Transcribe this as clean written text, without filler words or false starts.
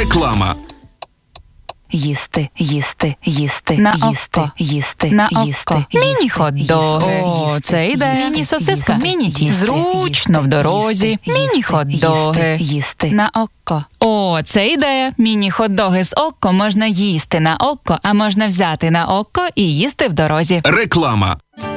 Реклама. Їсти, їсти, їсти, На їсти, око. їсти, На їсти, око. їсти, Міні-хот-доги. їсти, О, їсти, це ідея. їсти, Міні-сосиска. їсти, Міні-тісто. їсти, Зручно в дорозі. їсти, Міні-хот-доги. їсти, їсти. На око. О, це ідея. Міні-хот-доги з око можна їсти на око, а можна взяти на око і їсти в дорозі. Реклама.